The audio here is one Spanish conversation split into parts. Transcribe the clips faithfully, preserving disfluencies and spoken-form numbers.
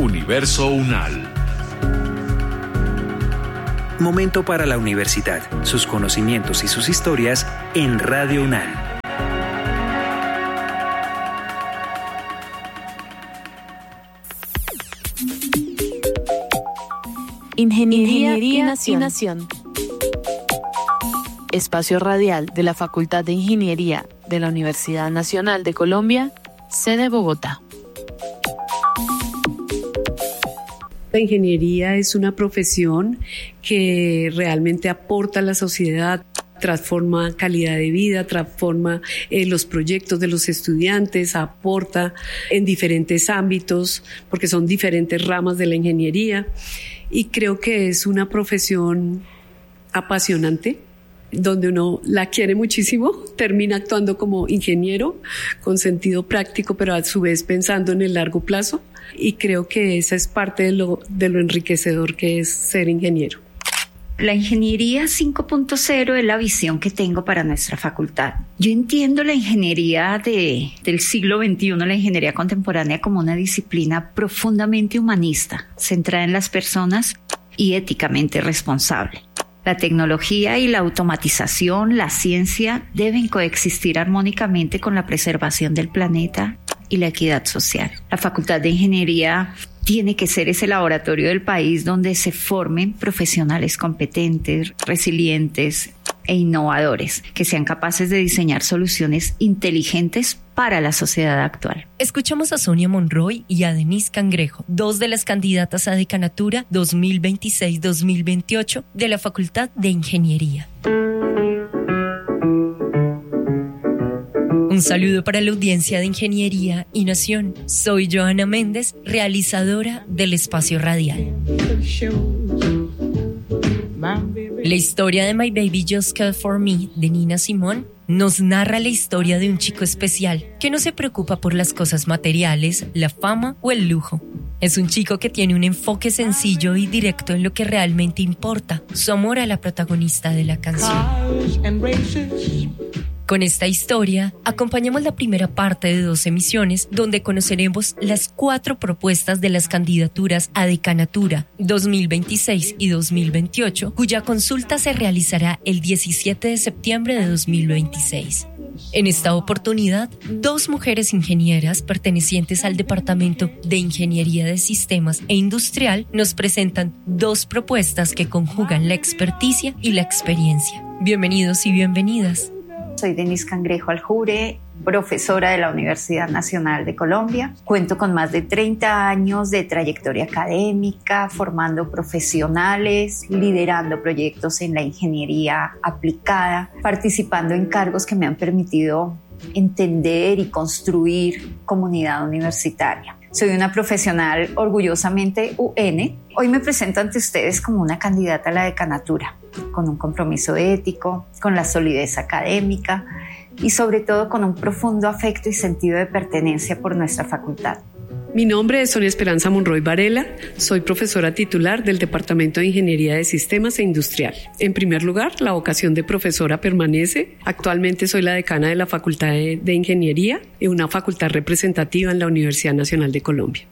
Universo UNAL. Momento para la universidad, sus conocimientos y sus historias en Radio UNAL. Ingeniería, Ingeniería y, Nación. y Nación. Espacio radial de la Facultad de Ingeniería de la Universidad Nacional de Colombia, sede Bogotá. La ingeniería es una profesión que realmente aporta a la sociedad, transforma calidad de vida, transforma eh, los proyectos de los estudiantes, aporta en diferentes ámbitos, porque son diferentes ramas de la ingeniería, y creo que es una profesión apasionante, donde uno la quiere muchísimo, termina actuando como ingeniero con sentido práctico, pero a su vez pensando en el largo plazo, y creo que esa es parte de lo, de lo enriquecedor que es ser ingeniero. La ingeniería cinco punto cero es la visión que tengo para nuestra facultad. Yo entiendo la ingeniería de, del siglo veintiuno, la ingeniería contemporánea, como una disciplina profundamente humanista, centrada en las personas y éticamente responsable. La tecnología y la automatización, la ciencia, deben coexistir armónicamente con la preservación del planeta y la equidad social. La Facultad de Ingeniería tiene que ser ese laboratorio del país donde se formen profesionales competentes, resilientes e innovadores, que sean capaces de diseñar soluciones inteligentes para la sociedad actual. Escuchamos a Sonia Monroy y a Denise Cangrejo, dos de las candidatas a Decanatura dos mil veintiséis dos mil veintiocho de la Facultad de Ingeniería. Un saludo para la audiencia de Ingeniería y Nación. Soy Johanna Méndez, realizadora del Espacio Radial. La historia de My Baby Just Called For Me, de Nina Simone, nos narra la historia de un chico especial que no se preocupa por las cosas materiales, la fama o el lujo. Es un chico que tiene un enfoque sencillo y directo en lo que realmente importa, su amor a la protagonista de la canción. Con esta historia, acompañamos la primera parte de dos emisiones donde conoceremos las cuatro propuestas de las candidaturas a Decanatura dos mil veintiséis y dos mil veintiocho, cuya consulta se realizará el diecisiete de septiembre de dos mil veintiséis. En esta oportunidad, dos mujeres ingenieras pertenecientes al Departamento de Ingeniería de Sistemas e Industrial nos presentan dos propuestas que conjugan la experticia y la experiencia. Bienvenidos y bienvenidas. Soy Denise Cangrejo Aljure, profesora de la Universidad Nacional de Colombia. Cuento con más de treinta años de trayectoria académica, formando profesionales, liderando proyectos en la ingeniería aplicada, participando en cargos que me han permitido entender y construir comunidad universitaria. Soy una profesional orgullosamente U N. Hoy me presento ante ustedes como una candidata a la decanatura, con un compromiso ético, con la solidez académica y sobre todo con un profundo afecto y sentido de pertenencia por nuestra facultad. Mi nombre es Sonia Esperanza Monroy Varela, soy profesora titular del Departamento de Ingeniería de Sistemas e Industrial. En primer lugar, la vocación de profesora permanece. Actualmente soy la decana de la Facultad de, de Ingeniería, una facultad representativa en la Universidad Nacional de Colombia.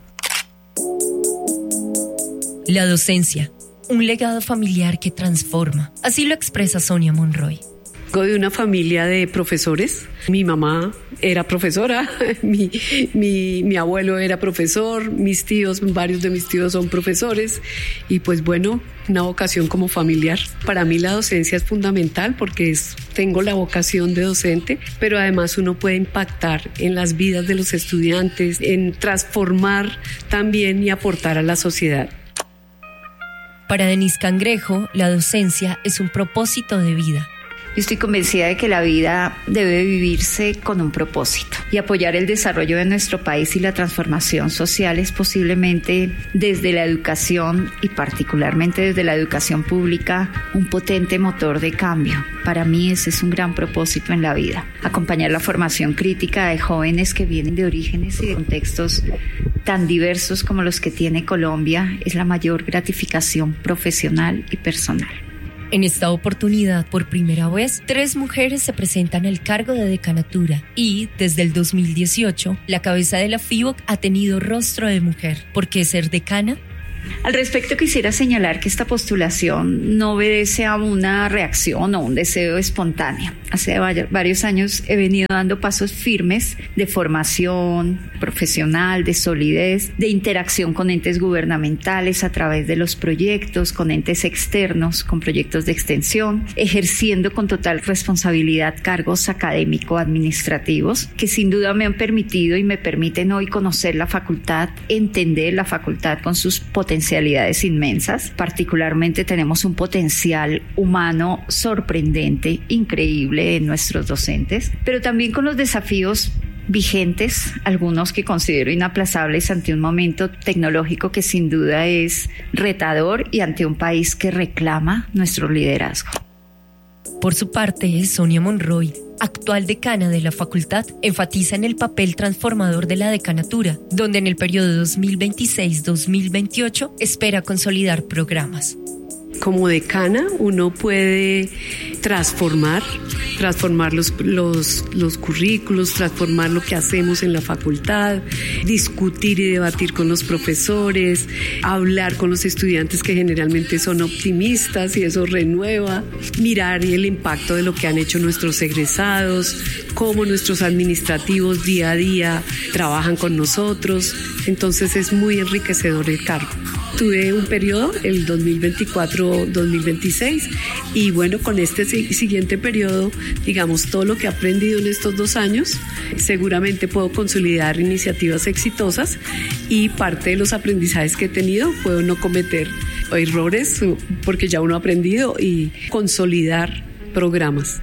La docencia, un legado familiar que transforma. Así lo expresa Sonia Monroy. Vengo de una familia de profesores. Mi mamá era profesora, mi, mi, mi abuelo era profesor, mis tíos, varios de mis tíos son profesores y pues bueno, una vocación como familiar. Para mí la docencia es fundamental porque es, tengo la vocación de docente, pero además uno puede impactar en las vidas de los estudiantes, en transformar también y aportar a la sociedad. Para Denise Cangrejo, la docencia es un propósito de vida. Yo estoy convencida de que la vida debe vivirse con un propósito y apoyar el desarrollo de nuestro país y la transformación social es posiblemente desde la educación y particularmente desde la educación pública un potente motor de cambio. Para mí ese es un gran propósito en la vida. Acompañar la formación crítica de jóvenes que vienen de orígenes y de contextos tan diversos como los que tiene Colombia es la mayor gratificación profesional y personal. En esta oportunidad, por primera vez, tres mujeres se presentan al cargo de decanatura y, desde el dos mil dieciocho, la cabeza de la F I V O C ha tenido rostro de mujer. ¿Por qué ser decana? Al respecto, quisiera señalar que esta postulación no obedece a una reacción o un deseo espontáneo. Hace varios años he venido dando pasos firmes de formación profesional, de solidez, de interacción con entes gubernamentales a través de los proyectos, con entes externos, con proyectos de extensión, ejerciendo con total responsabilidad cargos académico-administrativos que sin duda me han permitido y me permiten hoy conocer la facultad, entender la facultad con sus potencialidades inmensas. Particularmente tenemos un potencial humano sorprendente, increíble en nuestros docentes, pero también con los desafíos vigentes, algunos que considero inaplazables ante un momento tecnológico que sin duda es retador y ante un país que reclama nuestro liderazgo. Por su parte, Sonia Monroy, actual decana de la facultad, enfatiza en el papel transformador de la decanatura, donde en el periodo dos mil veintiséis a dos mil veintiocho espera consolidar programas. Como decana uno puede transformar, transformar los, los, los currículos, transformar lo que hacemos en la facultad, discutir y debatir con los profesores, hablar con los estudiantes que generalmente son optimistas y eso renueva, mirar el impacto de lo que han hecho nuestros egresados, cómo nuestros administrativos día a día trabajan con nosotros. Entonces es muy enriquecedor el cargo. Tuve un periodo, el dos mil veinticuatro a dos mil veintiséis, y bueno, con este siguiente periodo, digamos, todo lo que he aprendido en estos dos años, seguramente puedo consolidar iniciativas exitosas y parte de los aprendizajes que he tenido, puedo no cometer errores porque ya uno ha aprendido y consolidar programas.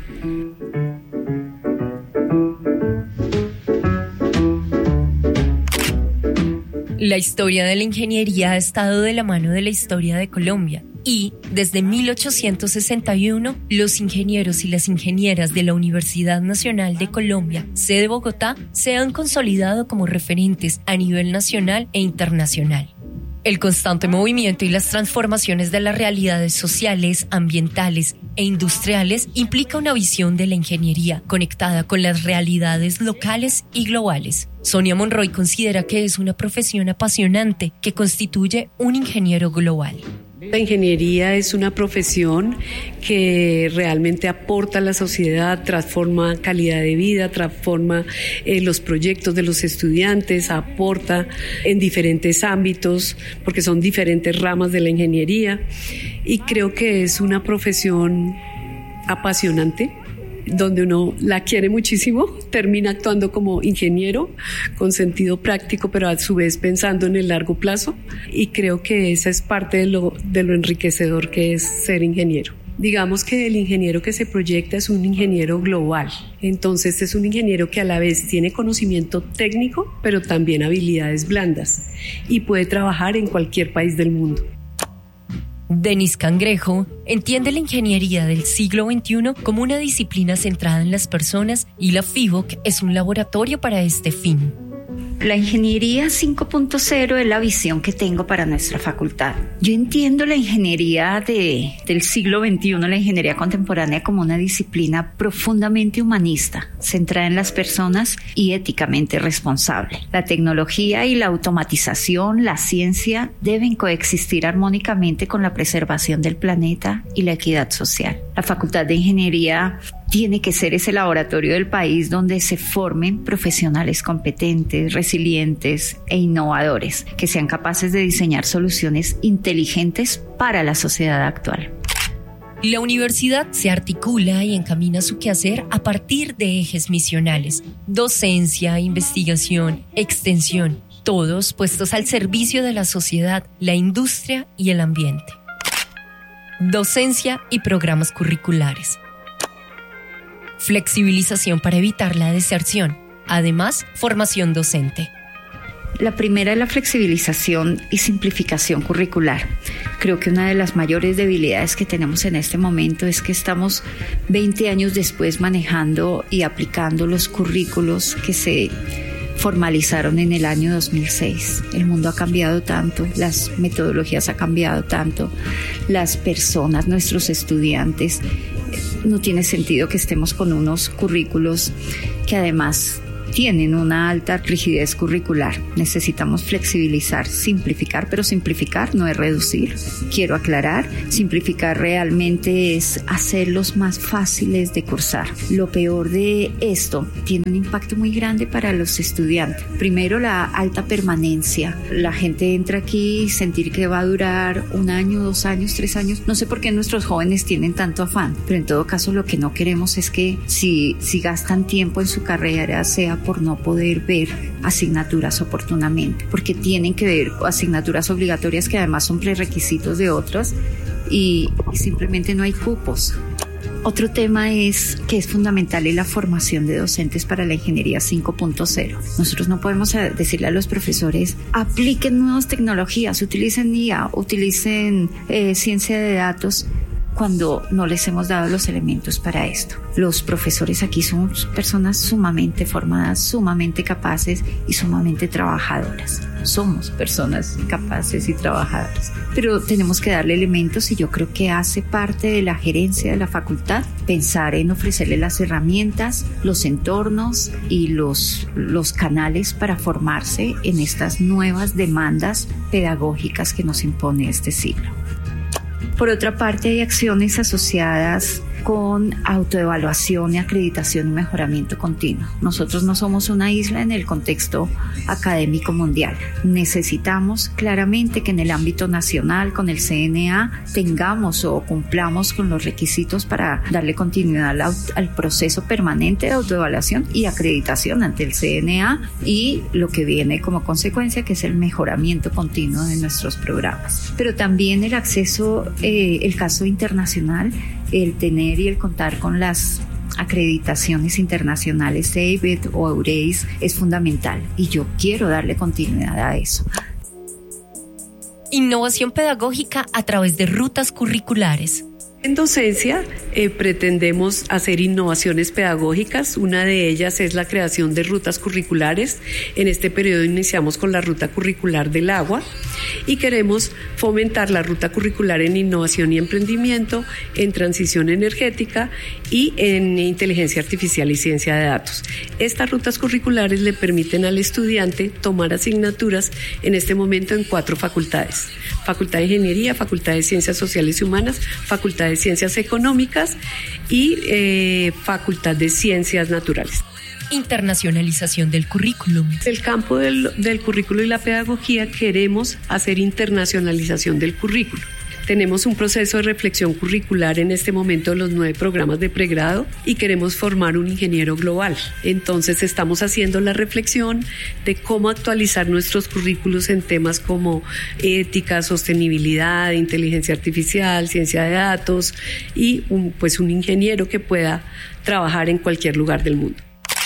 La historia de la ingeniería ha estado de la mano de la historia de Colombia y, desde mil ochocientos sesenta y uno, los ingenieros y las ingenieras de la Universidad Nacional de Colombia, sede Bogotá, se han consolidado como referentes a nivel nacional e internacional. El constante movimiento y las transformaciones de las realidades sociales, ambientales e industriales implica una visión de la ingeniería conectada con las realidades locales y globales. Sonia Monroy considera que es una profesión apasionante que constituye un ingeniero global. La ingeniería es una profesión que realmente aporta a la sociedad, transforma calidad de vida, transforma eh, los proyectos de los estudiantes, aporta en diferentes ámbitos, porque son diferentes ramas de la ingeniería, y creo que es una profesión apasionante, donde uno la quiere muchísimo, termina actuando como ingeniero con sentido práctico, pero a su vez pensando en el largo plazo, y creo que esa es parte de lo, de lo enriquecedor que es ser ingeniero. Digamos que el ingeniero que se proyecta es un ingeniero global, entonces es un ingeniero que a la vez tiene conocimiento técnico, pero también habilidades blandas, y puede trabajar en cualquier país del mundo. Denis Cangrejo entiende la ingeniería del siglo veintiuno como una disciplina centrada en las personas y la F I V O C es un laboratorio para este fin. La ingeniería cinco punto cero es la visión que tengo para nuestra facultad. Yo entiendo la ingeniería de, del siglo veintiuno, la ingeniería contemporánea, como una disciplina profundamente humanista, centrada en las personas y éticamente responsable. La tecnología y la automatización, la ciencia, deben coexistir armónicamente con la preservación del planeta y la equidad social. La Facultad de Ingeniería tiene que ser ese laboratorio del país donde se formen profesionales competentes, resilientes e innovadores, que sean capaces de diseñar soluciones inteligentes para la sociedad actual. La universidad se articula y encamina su quehacer a partir de ejes misionales: docencia, investigación, extensión, todos puestos al servicio de la sociedad, la industria y el ambiente. Docencia y programas curriculares. Flexibilización para evitar la deserción. Además, formación docente. La primera es la flexibilización y simplificación curricular. Creo que una de las mayores debilidades que tenemos en este momento es que estamos veinte años después manejando y aplicando los currículos que se formalizaron en el año dos mil seis. El mundo ha cambiado tanto, las metodologías han cambiado tanto, las personas, nuestros estudiantes, no tiene sentido que estemos con unos currículos que además tienen una alta rigidez curricular. Necesitamos flexibilizar, simplificar, pero simplificar no es reducir. Quiero aclarar, simplificar realmente es hacerlos más fáciles de cursar. Lo peor de esto tiene un impacto muy grande para los estudiantes. Primero, la alta permanencia. La gente entra aquí y sentir que va a durar un año, dos años, tres años. No sé por qué nuestros jóvenes tienen tanto afán, pero en todo caso lo que no queremos es que si, si gastan tiempo en su carrera sea por no poder ver asignaturas oportunamente, porque tienen que ver asignaturas obligatorias que además son prerequisitos de otras y, y simplemente no hay cupos. Otro tema es que es fundamental es la formación de docentes para la ingeniería cinco punto cero. Nosotros no podemos decirle a los profesores, apliquen nuevas tecnologías, utilicen I A, utilicen eh, ciencia de datos, cuando no les hemos dado los elementos para esto. Los profesores aquí son personas sumamente formadas, sumamente capaces y sumamente trabajadoras. Somos personas capaces y trabajadoras, pero tenemos que darle elementos y yo creo que hace parte de la gerencia de la facultad pensar en ofrecerle las herramientas, los entornos y los, los canales para formarse en estas nuevas demandas pedagógicas que nos impone este siglo. Por otra parte, hay acciones asociadas con autoevaluación y acreditación y mejoramiento continuo. Nosotros no somos una isla en el contexto académico mundial. Necesitamos claramente que en el ámbito nacional, con el C N A, tengamos o cumplamos con los requisitos para darle continuidad al, al proceso permanente de autoevaluación y acreditación ante el C N A y lo que viene como consecuencia, que es el mejoramiento continuo de nuestros programas. Pero también el acceso, eh, el caso internacional, el tener y el contar con las acreditaciones internacionales A B E T o EUREIS es fundamental y yo quiero darle continuidad a eso. Innovación pedagógica a través de rutas curriculares. En docencia eh, pretendemos hacer innovaciones pedagógicas. Una de ellas es la creación de rutas curriculares. En este periodo iniciamos con la ruta curricular del agua y queremos fomentar la ruta curricular en innovación y emprendimiento, en transición energética y en inteligencia artificial y ciencia de datos. Estas rutas curriculares le permiten al estudiante tomar asignaturas en este momento en cuatro facultades: Facultad de Ingeniería, Facultad de Ciencias Sociales y Humanas, Facultad de Ciencias Económicas y eh, Facultad de Ciencias Naturales. Internacionalización del currículum. El campo del, del currículo y la pedagogía queremos hacer internacionalización del currículo. Tenemos un proceso de reflexión curricular en este momento de los nueve programas de pregrado y queremos formar un ingeniero global. Entonces estamos haciendo la reflexión de cómo actualizar nuestros currículos en temas como ética, sostenibilidad, inteligencia artificial, ciencia de datos y un, pues un ingeniero que pueda trabajar en cualquier lugar del mundo.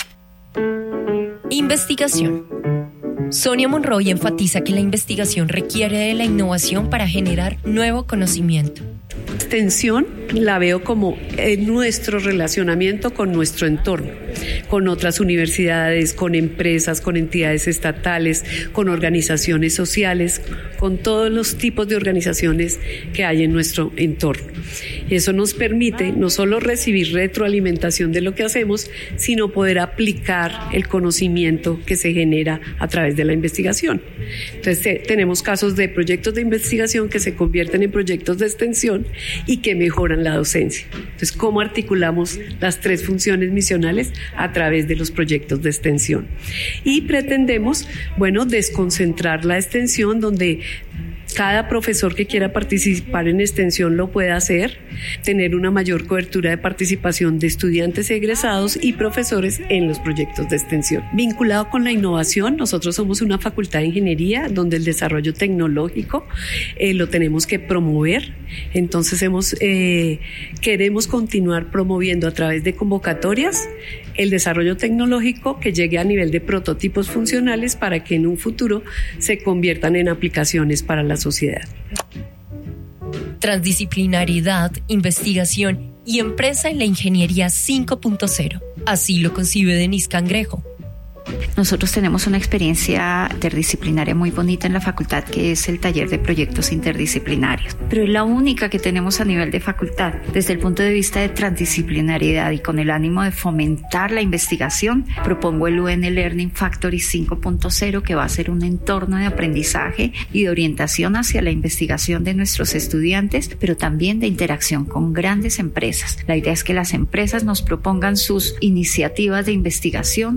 Investigación. Sonia Monroy enfatiza que la investigación requiere de la innovación para generar nuevo conocimiento. Extensión la veo como en nuestro relacionamiento con nuestro entorno, con otras universidades, con empresas, con entidades estatales, con organizaciones sociales, con todos los tipos de organizaciones que hay en nuestro entorno. Y eso nos permite no solo recibir retroalimentación de lo que hacemos, sino poder aplicar el conocimiento que se genera a través de la investigación. Entonces eh, tenemos casos de proyectos de investigación que se convierten en proyectos de extensión y que mejoran la docencia. Entonces, ¿cómo articulamos las tres funciones misionales? A través de los proyectos de extensión. Y pretendemos, bueno, desconcentrar la extensión donde cada profesor que quiera participar en extensión lo pueda hacer, tener una mayor cobertura de participación de estudiantes egresados y profesores en los proyectos de extensión. Vinculado con la innovación, nosotros somos una facultad de ingeniería donde el desarrollo tecnológico eh, lo tenemos que promover. Entonces hemos, eh, queremos continuar promoviendo a través de convocatorias el desarrollo tecnológico que llegue a nivel de prototipos funcionales para que en un futuro se conviertan en aplicaciones para la sociedad. Transdisciplinariedad, investigación y empresa en la ingeniería cinco punto cero. Así lo concibe Denise Cangrejo. Nosotros tenemos una experiencia interdisciplinaria muy bonita en la facultad, que es el taller de proyectos interdisciplinarios, pero es la única que tenemos a nivel de facultad. Desde el punto de vista de transdisciplinariedad y con el ánimo de fomentar la investigación, propongo el U N Learning Factory cinco punto cero, que va a ser un entorno de aprendizaje y de orientación hacia la investigación de nuestros estudiantes, pero también de interacción con grandes empresas. La idea es que las empresas nos propongan sus iniciativas de investigación